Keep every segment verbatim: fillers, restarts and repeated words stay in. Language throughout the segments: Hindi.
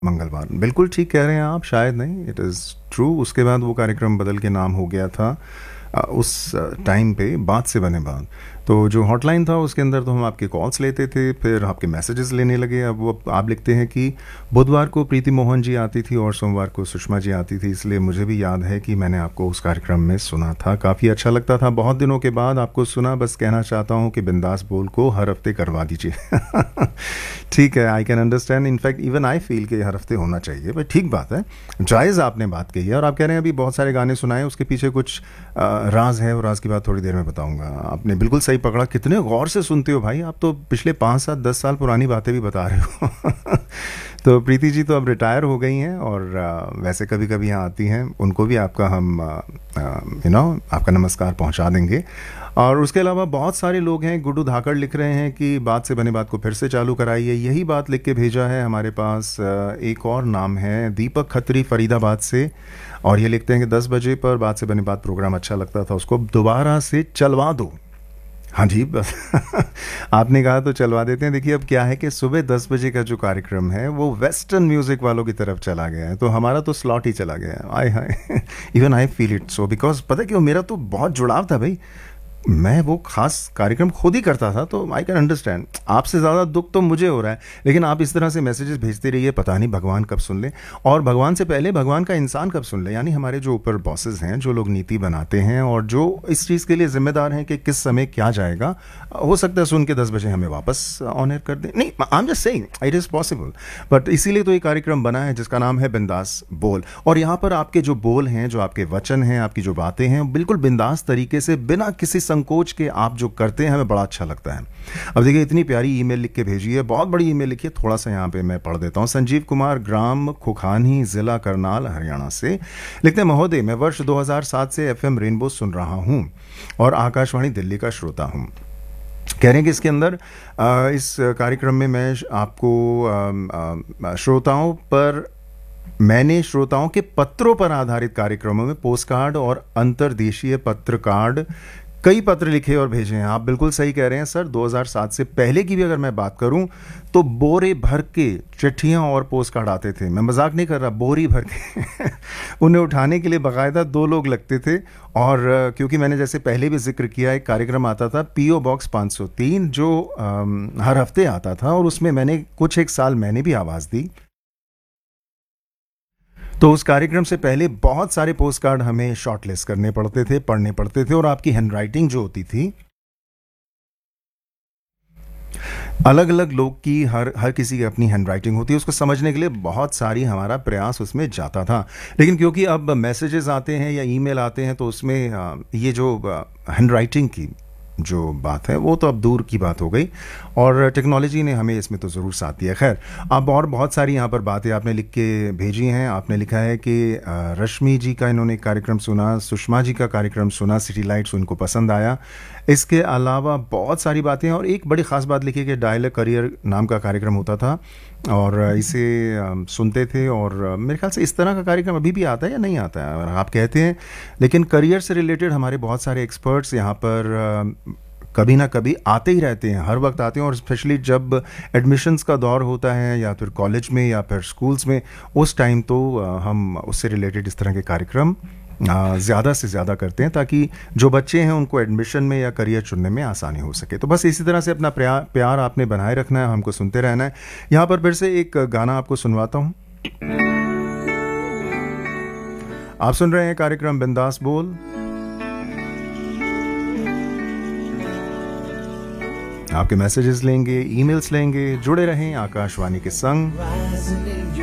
मंगलवार, बिल्कुल ठीक कह रहे हैं आप, शायद नहीं, इट इज़ ट्रू। उसके बाद वो कार्यक्रम बदल के नाम हो गया था अ, उस टाइम पे बात से बने बात। तो जो हॉटलाइन था उसके अंदर तो हम आपके कॉल्स लेते थे, फिर आपके मैसेजेस लेने लगे। अब वो आप लिखते हैं कि बुधवार को प्रीति मोहन जी आती थी और सोमवार को सुषमा जी आती थी, इसलिए मुझे भी याद है कि मैंने आपको उस कार्यक्रम में सुना था, काफ़ी अच्छा लगता था। बहुत दिनों के बाद आपको सुना, बस कहना चाहता हूँ कि बिंदास बोल को हर हफ्ते करवा दीजिए। ठीक है, I can understand, in fact even I feel कि हर हफ्ते होना चाहिए, बट ठीक बात है, जायज़ आपने बात कही है। और आप कह रहे हैं अभी बहुत सारे गाने सुनाए, उसके पीछे कुछ अ, राज है, और राज की बात थोड़ी देर में बताऊंगा। आपने बिल्कुल सही पकड़ा, कितने गौर से सुनते हो भाई, आप तो पिछले पाँच सात दस साल पुरानी बातें भी बता रहे हो। तो प्रीति जी तो अब रिटायर हो गई हैं, और आ, वैसे कभी कभी यहाँ आती हैं, उनको भी आपका हम यू नो आपका नमस्कार पहुँचा देंगे। और उसके अलावा बहुत सारे लोग हैं, गुड्डू धाकड़ लिख रहे हैं कि बात से बने बात को फिर से चालू कराइए, यही बात लिख के भेजा है हमारे पास। आ, एक और नाम है दीपक खत्री फरीदाबाद से, और ये लिखते हैं कि दस बजे पर बात से बने बात प्रोग्राम अच्छा लगता था, उसको दोबारा से चलवा दो। हाँ जी, बस आपने कहा तो चलवा देते हैं। देखिए अब क्या है कि सुबह दस बजे का जो कार्यक्रम है वो वेस्टर्न म्यूज़िक वालों की तरफ चला गया है, तो हमारा तो स्लॉट ही चला गया है। आय हाय, even I feel it so, because पता है क्यों, मेरा तो बहुत जुड़ाव था भाई, मैं वो खास कार्यक्रम खुद ही करता था, तो आई कैन अंडरस्टैंड। आपसे ज़्यादा दुख तो मुझे हो रहा है, लेकिन आप इस तरह से मैसेजेस भेजते रहिए, पता नहीं भगवान कब सुन ले, और भगवान से पहले भगवान का इंसान कब सुन ले, यानी हमारे जो ऊपर बॉसेस हैं, जो लोग नीति बनाते हैं और जो इस चीज़ के लिए जिम्मेदार हैं कि किस समय क्या जाएगा, हो सकता है सुन के दस बजे हमें वापस ऑन एयर कर दें। नहीं, I am just saying it is possible, but इसीलिए तो ये कार्यक्रम बना है जिसका नाम है बिंदास बोल। और यहाँ पर आपके जो बोल हैं, जो आपके वचन हैं, आपकी जो बातें हैं, बिल्कुल बिंदास तरीके से बिना किसी संकोच के आप जो करते हैं, हमें बड़ा अच्छा लगता है। अब देखिए इतनी प्यारी ईमेल लिख के भेजी है, बहुत बड़ी ईमेल लिखी है, थोड़ा सा यहाँ पे मैं पढ़ देता हूँ। संजीव कुमार, ग्राम खुखानी, जिला करनाल, हरियाणा से लिखते हैं, महोदय मैं वर्ष दो हज़ार सात से एफएम रेनबो सुन रहा हूँ और आकाशवाणी दिल्ली का श्रोता हूँ। कह रहे हैं कि इसके अंदर आ, इस कार्यक्रम में मैं आपको श्रोताओं पर मैंने श्रोताओं के पत्रों पर आधारित कार्यक्रमों में पोस्ट कार्ड और अंतर्देशीय पत्र कार्ड कई पत्र लिखे और भेजे हैं। आप बिल्कुल सही कह रहे हैं सर, दो हज़ार सात से पहले की भी अगर मैं बात करूं तो बोरे भर के चिट्ठियां और पोस्ट कार्ड आते थे, मैं मजाक नहीं कर रहा, बोरी भर के। उन्हें उठाने के लिए बाकायदा दो लोग लगते थे, और क्योंकि मैंने जैसे पहले भी जिक्र किया, एक कार्यक्रम आता था पीओ बॉक्स पाँच सौ तीन जो आम, हर हफ्ते आता था, और उसमें मैंने कुछ एक साल मैंने भी आवाज़ दी। तो उस कार्यक्रम से पहले बहुत सारे पोस्ट कार्ड हमें शॉर्टलिस्ट करने पड़ते थे, पढ़ने पड़ते थे, और आपकी हैंडराइटिंग जो होती थी, अलग अलग लोग की, हर हर किसी की अपनी हैंडराइटिंग होती है, उसको समझने के लिए बहुत सारी हमारा प्रयास उसमें जाता था। लेकिन क्योंकि अब मैसेजेस आते हैं या ईमेल आते हैं, तो उसमें ये जो हैंडराइटिंग की जो बात है वो तो अब दूर की बात हो गई, और टेक्नोलॉजी ने हमें इसमें तो ज़रूर साथ दिया। खैर, अब और बहुत सारी यहाँ पर बातें आपने लिख के भेजी हैं। आपने लिखा है कि रश्मि जी का इन्होंने कार्यक्रम सुना, सुषमा जी का कार्यक्रम सुना, सिटी लाइट्स उनको पसंद आया। इसके अलावा बहुत सारी बातें, और एक बड़ी ख़ास बात लिखी कि डायल करियर नाम का कार्यक्रम होता था और इसे सुनते थे, और मेरे ख्याल से इस तरह का कार्यक्रम अभी भी आता है या नहीं आता है, आप कहते हैं। लेकिन करियर से रिलेटेड हमारे बहुत सारे एक्सपर्ट्स यहाँ पर कभी ना कभी आते ही रहते हैं, हर वक्त आते हैं, और स्पेशली जब एडमिशन्स का दौर होता है या फिर कॉलेज में या फिर स्कूल्स में, उस टाइम तो हम उससे रिलेटेड इस तरह के कार्यक्रम ज़्यादा से ज़्यादा करते हैं, ताकि जो बच्चे हैं उनको एडमिशन में या करियर चुनने में आसानी हो सके। तो बस इसी तरह से अपना प्यार प्यार आपने बनाए रखना है, हमको सुनते रहना है। यहाँ पर फिर से एक गाना आपको सुनवाता हूँ। आप सुन रहे हैं कार्यक्रम बिंदास बोल। आपके मैसेजेस लेंगे, ईमेल्स लेंगे, जुड़े रहें आकाशवाणी के संग।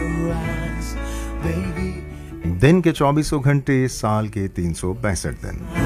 दिन के चौबीसों घंटे, साल के तीन सौ पैंसठ दिन।